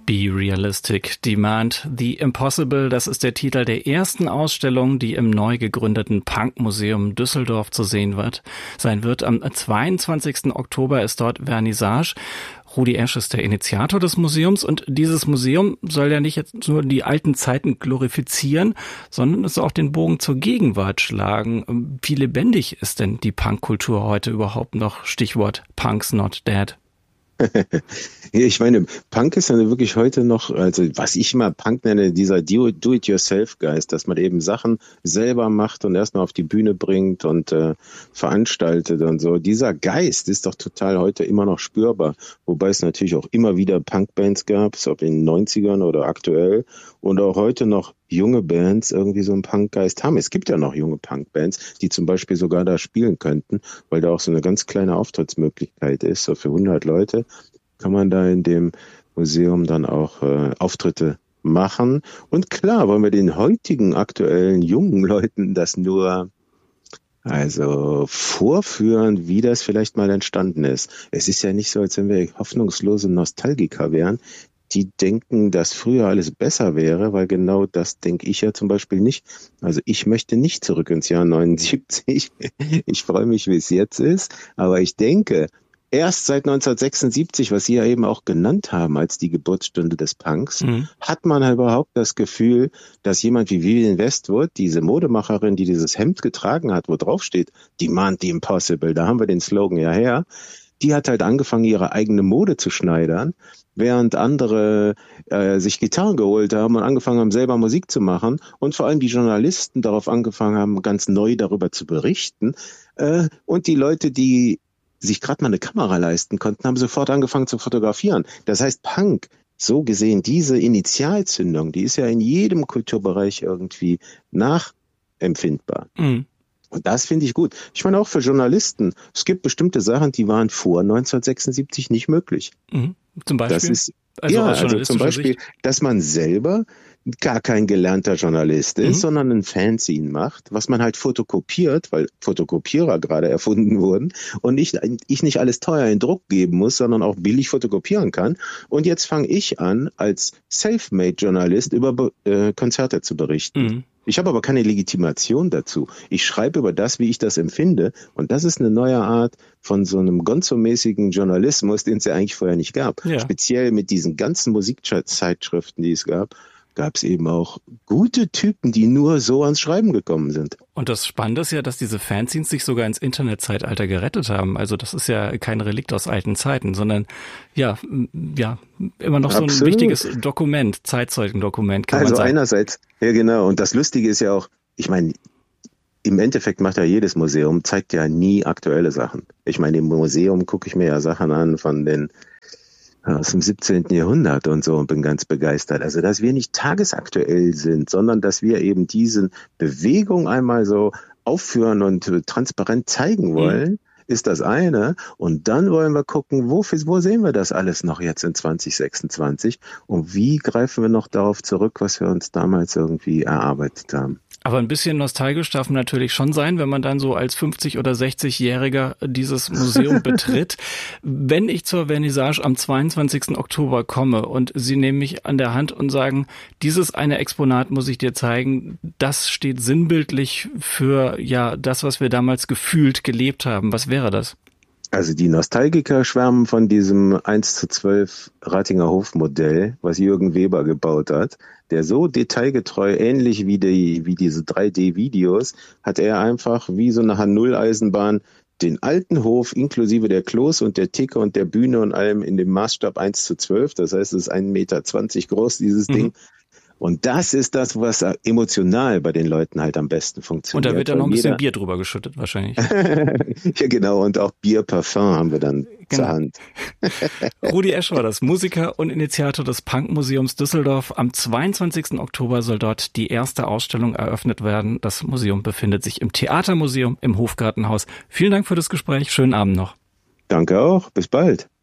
Be Realistic, Demand the Impossible, das ist der Titel der ersten Ausstellung, die im neu gegründeten Punkmuseum Düsseldorf zu sehen sein wird. Am 22. Oktober ist dort Vernissage. Rudi Esch ist der Initiator des Museums und dieses Museum soll ja nicht jetzt nur die alten Zeiten glorifizieren, sondern es soll auch den Bogen zur Gegenwart schlagen. Wie lebendig ist denn die Punkkultur heute überhaupt noch? Stichwort Punk's not dead. Ich meine, Punk ist ja wirklich heute noch, also was ich immer Punk nenne, dieser Do-it-yourself-Geist, dass man eben Sachen selber macht und erstmal auf die Bühne bringt und veranstaltet und so. Dieser Geist ist doch total heute immer noch spürbar, wobei es natürlich auch immer wieder Punkbands gab, ob in den 90ern oder aktuell und auch heute noch junge Bands irgendwie so einen Punkgeist haben. Es gibt ja noch junge Punkbands, die zum Beispiel sogar da spielen könnten, weil da auch so eine ganz kleine Auftrittsmöglichkeit ist. So für 100 Leute kann man da in dem Museum dann auch Auftritte machen. Und klar, wollen wir den heutigen aktuellen jungen Leuten das nur vorführen, wie das vielleicht mal entstanden ist. Es ist ja nicht so, als wenn wir hoffnungslose Nostalgiker wären, die denken, dass früher alles besser wäre, weil genau das denke ich ja zum Beispiel nicht. Also ich möchte nicht zurück ins Jahr 79. Ich freue mich, wie es jetzt ist. Aber ich denke, erst seit 1976, was Sie ja eben auch genannt haben als die Geburtsstunde des Punks, hat man halt überhaupt das Gefühl, dass jemand wie Vivienne Westwood, diese Modemacherin, die dieses Hemd getragen hat, wo drauf steht, Demand the Impossible, da haben wir den Slogan ja her, die hat halt angefangen, ihre eigene Mode zu schneidern, während andere sich Gitarren geholt haben und angefangen haben, selber Musik zu machen und vor allem die Journalisten darauf angefangen haben, ganz neu darüber zu berichten. Und die Leute, die sich gerade mal eine Kamera leisten konnten, haben sofort angefangen zu fotografieren. Das heißt, Punk, so gesehen, diese Initialzündung, die ist ja in jedem Kulturbereich irgendwie nachempfindbar. Mhm. Und das finde ich gut. Ich meine auch für Journalisten. Es gibt bestimmte Sachen, die waren vor 1976 nicht möglich. Mhm. Zum Beispiel? Das ist, also zum Beispiel, dass man selber gar kein gelernter Journalist ist, sondern ein Fanzine macht, was man halt fotokopiert, weil Fotokopierer gerade erfunden wurden und ich nicht alles teuer in Druck geben muss, sondern auch billig fotokopieren kann. Und jetzt fange ich an, als Selfmade-Journalist über Konzerte zu berichten. Mhm. Ich habe aber keine Legitimation dazu. Ich schreibe über das, wie ich das empfinde. Und das ist eine neue Art von so einem Gonzo-mäßigen Journalismus, den es ja eigentlich vorher nicht gab. Ja. Speziell mit diesen ganzen Musikzeitschriften, die es gab es eben auch gute Typen, die nur so ans Schreiben gekommen sind. Und das Spannende ist ja, dass diese Fanzines sich sogar ins Internetzeitalter gerettet haben. Also das ist ja kein Relikt aus alten Zeiten, sondern ja immer noch so ein wichtiges Dokument, Zeitzeugendokument, kann man sagen. Also einerseits, ja genau, und das Lustige ist ja auch, ich meine, im Endeffekt macht ja jedes Museum, zeigt ja nie aktuelle Sachen. Ich meine, im Museum gucke ich mir ja Sachen an aus dem 17. Jahrhundert und so und bin ganz begeistert. Also, dass wir nicht tagesaktuell sind, sondern dass wir eben diese Bewegung einmal so aufführen und transparent zeigen wollen, ist das eine. Und dann wollen wir gucken, wo sehen wir das alles noch jetzt in 2026 und wie greifen wir noch darauf zurück, was wir uns damals irgendwie erarbeitet haben. Aber ein bisschen nostalgisch darf man natürlich schon sein, wenn man dann so als 50- oder 60-Jähriger dieses Museum betritt. Wenn ich zur Vernissage am 22. Oktober komme und Sie nehmen mich an der Hand und sagen, dieses eine Exponat muss ich dir zeigen, das steht sinnbildlich für das, was wir damals gefühlt gelebt haben. Was wäre das? Also die Nostalgiker schwärmen von diesem 1:12 Ratinger Hofmodell, was Jürgen Weber gebaut hat, der so detailgetreu, ähnlich wie diese 3D-Videos, hat er einfach wie so eine H0-Eisenbahn den alten Hof inklusive der Klos und der Theke und der Bühne und allem in dem Maßstab 1:12, das heißt, es ist 1,20 Meter groß, dieses Ding. Und das ist das, was emotional bei den Leuten halt am besten funktioniert. Und da wird dann noch ein bisschen Bier drüber geschüttet wahrscheinlich. Ja genau, und auch Bier, Parfum haben wir dann zur Hand. Rudi Esch war das, Musiker und Initiator des Punkmuseums Düsseldorf. Am 22. Oktober soll dort die erste Ausstellung eröffnet werden. Das Museum befindet sich im Theatermuseum im Hofgartenhaus. Vielen Dank für das Gespräch, schönen Abend noch. Danke auch, bis bald.